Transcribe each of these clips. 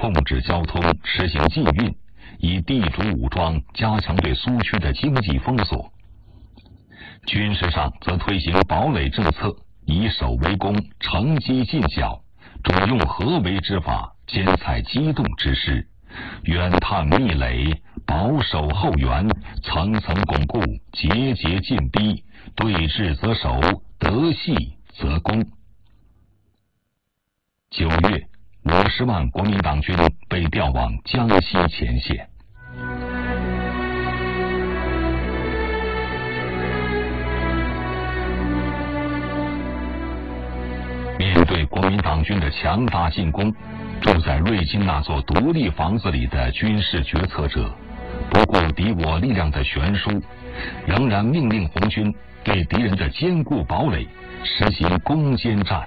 控制交通，实行禁运，以地主武装加强对苏区的经济封锁。军事上则推行堡垒政策，以守为攻，乘机进剿，主用合围之法，兼采机动之势，远探密垒，保守后援，层层巩固，节节进逼，对峙则守，得隙则攻。9月，50万国民党军被调往江西前线。面对国民党军的强大进攻，住在瑞金那座独立房子里的军事决策者，不顾敌我力量的悬殊，仍然命令红军对敌人的坚固堡垒实行攻坚战。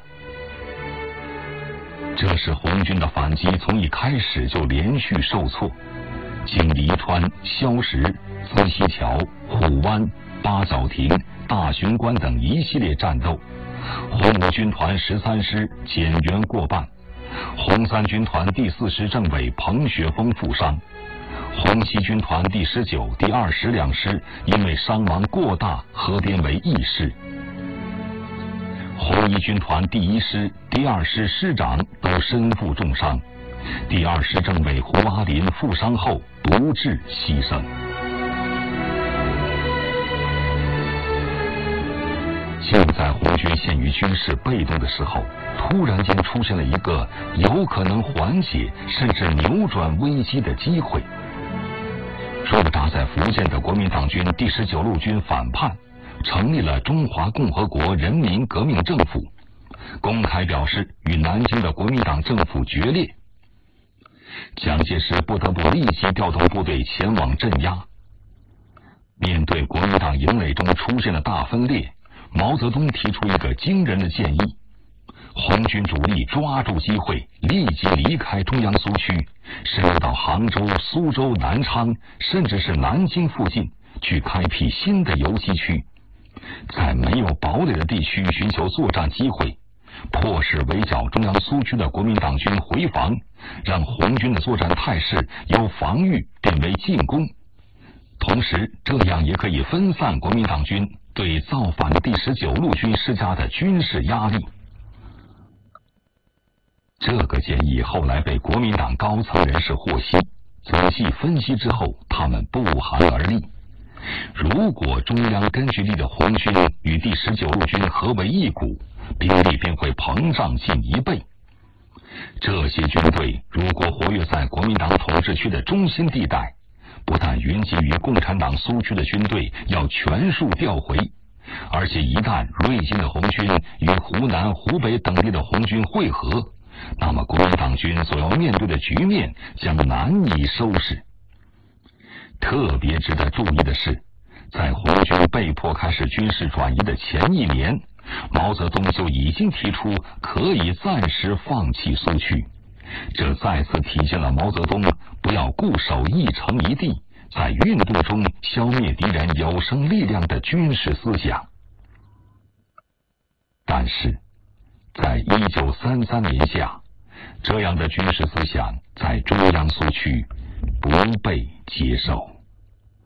这使红军的反击从一开始就连续受挫，经宜川、萧石、资溪桥、虎湾、八角亭、大巡关等一系列战斗，红五军团13师减员过半，红三军团第4师政委彭雪枫负伤，红七军团第19、第20两师因为伤亡过大合编为一师。红一军团第1师、第2师师长都身负重伤，第2师政委胡阿林负伤后不治牺牲。就在红军陷于军事被动的时候，突然间出现了一个有可能缓解甚至扭转危机的机会。驻扎在福建的国民党军第19路军反叛，成立了中华共和国人民革命政府，公开表示与南京的国民党政府决裂。蒋介石不得不立即调动部队前往镇压。面对国民党营垒中出现的大分裂，毛泽东提出一个惊人的建议：红军主力抓住机会，立即离开中央苏区，深入到杭州、苏州、南昌，甚至是南京附近，去开辟新的游击区，在没有堡垒的地区寻求作战机会，迫使围剿中央苏区的国民党军回防，让红军的作战态势由防御变为进攻。同时，这样也可以分散国民党军对造反的第19路军施加的军事压力。这个建议后来被国民党高层人士获悉，仔细分析之后，他们不寒而栗。如果中央根据地的红军与第19路军合为一股，兵力便会膨胀近1倍。这些军队如果活跃在国民党统治区的中心地带，不但云集于共产党苏区的军队要全数调回，而且一旦瑞金的红军与湖南、湖北等地的红军会合，那么国民党军所要面对的局面将难以收拾。特别值得注意的是，在红军被迫开始军事转移的前1年，毛泽东就已经提出可以暂时放弃苏区，这再次体现了毛泽东不要固守一城一地，在运动中消灭敌人有生力量的军事思想。但是在1933年夏，这样的军事思想在中央苏区不被接受。